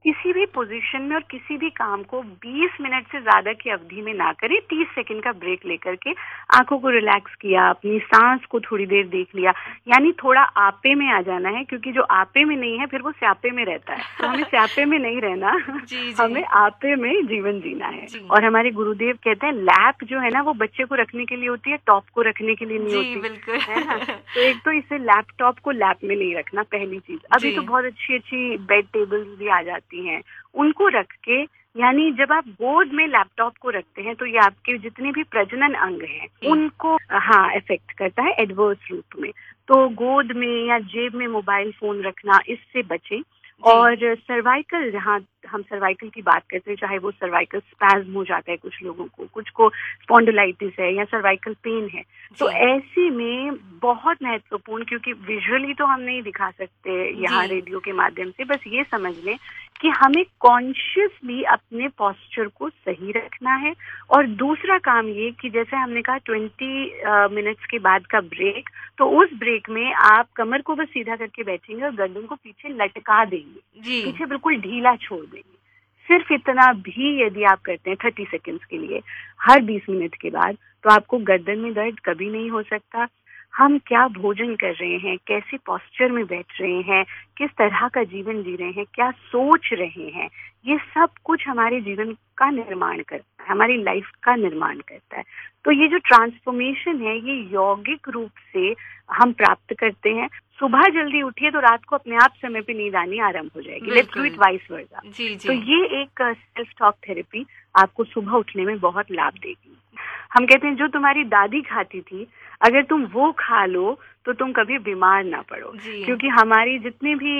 किसी भी पोजीशन में और किसी भी काम को 20 मिनट से ज्यादा की अवधि में ना करें। 30 सेकंड का ब्रेक लेकर के आंखों को रिलैक्स किया, अपनी सांस को थोड़ी देर देख लिया, यानी थोड़ा आपे में आ जाना है, क्योंकि जो आपे में नहीं है फिर वो स्यापे में रहता है। तो हमें स्यापे में नहीं रहना, हमें आपे में जीवन जीना है। और हमारे गुरुदेव कहते हैं लैप जो है ना वो बच्चे को रखने के लिए होती है, टॉप को रखने के लिए नहीं होती, बिल्कुल है ना। तो एक तो इसे लैपटॉप को लैप में नहीं रखना, पहली चीज। अभी तो बहुत अच्छी अच्छी बेड टेबल्स भी आ जाती हैं, उनको रख के, यानी जब आप गोद में लैपटॉप को रखते हैं तो ये आपके जितने भी प्रजनन अंग हैं उनको इफेक्ट करता है एडवर्स रूप में। तो गोद में या जेब में मोबाइल फोन रखना, इससे बचें। और सर्वाइकल, जहाँ हम सर्वाइकल की बात करते हैं, चाहे वो सर्वाइकल स्पैज्म हो जाता है कुछ लोगों को, कुछ को स्पॉन्डिलाइटिस है या सर्वाइकल पेन है, तो ऐसे में बहुत महत्वपूर्ण, क्योंकि विजुअली तो हम नहीं दिखा सकते यहाँ रेडियो के माध्यम से, बस ये समझ लें कि हमें कॉन्शियसली अपने पोस्चर को सही रखना है। और दूसरा काम ये कि जैसे हमने कहा 20 मिनट्स के बाद का ब्रेक, तो उस ब्रेक में आप कमर को बस सीधा करके बैठेंगे और गर्दन को पीछे लटका देंगे, पीछे बिल्कुल ढीला छोड़ देंगे। सिर्फ इतना भी यदि आप करते हैं 30 सेकेंड्स के लिए हर 20 मिनट के बाद, तो आपको गर्दन में दर्द कभी नहीं हो सकता। हम क्या भोजन कर रहे हैं, कैसे पोस्चर में बैठ रहे हैं, किस तरह का जीवन जी रहे हैं, क्या सोच रहे हैं, ये सब कुछ हमारे जीवन का निर्माण करता है, हमारी लाइफ का निर्माण करता है। तो ये जो ट्रांसफॉर्मेशन है ये यौगिक रूप से हम प्राप्त करते हैं। सुबह जल्दी उठिए तो रात को अपने आप समय पे नींद आनी आरंभ हो जाएगी। Let's do it vice versa. तो ये एक सेल्फ टॉक थेरेपी आपको सुबह उठने में बहुत लाभ देगी। हम कहते हैं जो तुम्हारी दादी खाती थी, अगर तुम वो खा लो तो तुम कभी बीमार ना पड़ो, क्योंकि हमारी जितने भी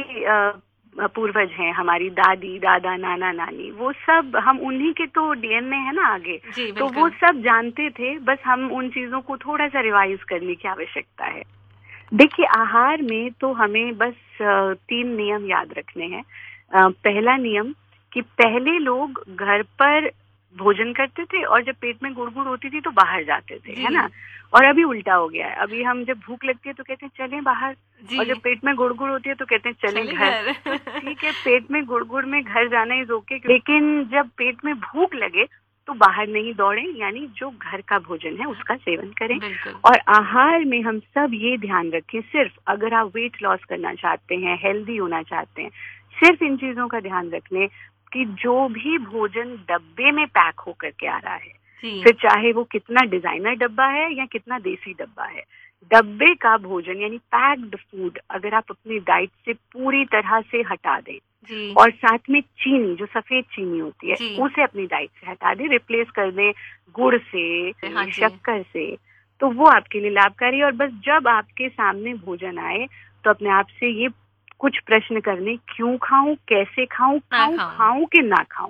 पूर्वज हैं, हमारी दादी दादा नाना नानी, वो सब हम उन्हीं के तो डीएनए है ना आगे, तो वो सब जानते थे, बस हम उन चीजों को थोड़ा सा रिवाइज करने की आवश्यकता है। देखिए आहार में तो हमें बस 3 नियम याद रखने हैं। पहला नियम कि पहले लोग घर पर भोजन करते थे और जब पेट में गुड़गुड़ होती थी तो बाहर जाते थे, है ना। और अभी उल्टा हो गया है, अभी हम जब भूख लगती है तो कहते हैं चलें बाहर, और जब पेट में गुड़गुड़ होती है तो कहते हैं चलें घर। ठीक है, पेट में गुड़गुड़ में घर जाना इज ओके, लेकिन जब पेट में भूख लगे तो बाहर नहीं दौड़ें, यानी जो घर का भोजन है उसका सेवन करें। और आहार में हम सब ये ध्यान रखें, सिर्फ अगर आप वेट लॉस करना चाहते हैं, हेल्दी होना चाहते हैं, सिर्फ इन चीजों का ध्यान रखने कि जो भी भोजन डब्बे में पैक होकर के आ रहा है, फिर चाहे वो कितना डिजाइनर डब्बा है या कितना देसी डब्बा है, डब्बे का भोजन यानी पैक्ड फूड अगर आप अपनी डाइट से पूरी तरह से हटा दें, और साथ में चीनी, जो सफेद चीनी होती है, उसे अपनी डाइट से हटा दें, रिप्लेस कर दें गुड़ से, शक्कर से, तो वो आपके लिए लाभकारी। और बस जब आपके सामने भोजन आए तो अपने आप से ये कुछ प्रश्न करने, क्यों खाऊं, कैसे खाऊं, खाऊं कि ना खाऊं,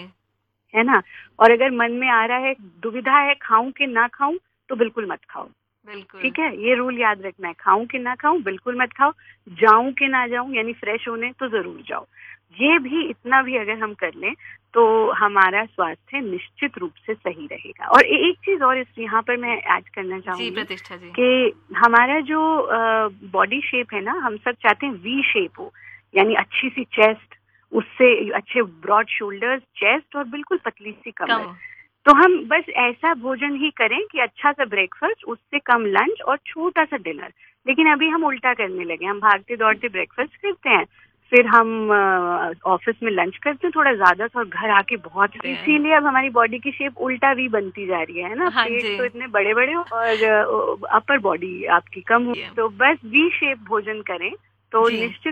है ना। और अगर मन में आ रहा है, दुविधा है, खाऊं कि ना खाऊं, तो बिल्कुल मत खाओ। ठीक है, ये रूल याद रखना है, खाऊं कि ना खाऊं, बिल्कुल मत खाओ। जाऊं कि ना जाऊं, यानी फ्रेश होने, तो जरूर जाओ। ये भी, इतना भी अगर हम कर लें तो हमारा स्वास्थ्य निश्चित रूप से सही रहेगा। और एक चीज और यहाँ पर मैं ऐड करना चाहूंगी कि हमारा जो बॉडी शेप है ना, हम सब चाहते हैं वी शेप हो, यानी अच्छी सी चेस्ट, उससे अच्छे ब्रॉड शोल्डर्स, चेस्ट और बिल्कुल पतली सी कमर। तो हम बस ऐसा भोजन ही करें कि अच्छा सा ब्रेकफास्ट, उससे कम लंच और छोटा सा डिनर। लेकिन अभी हम उल्टा करने लगे, हम भागते दौड़ते ब्रेकफास्ट करते हैं, फिर हम ऑफिस में लंच करते हैं थोड़ा ज्यादा सा, और घर आके बहुत, इसीलिए अब हमारी बॉडी की शेप उल्टा वी बनती जा रही है ना। पेट तो इतने बड़े बड़े हो और अपर बॉडी आपकी कम हो, तो बस वी शेप भोजन करें तो निश्चित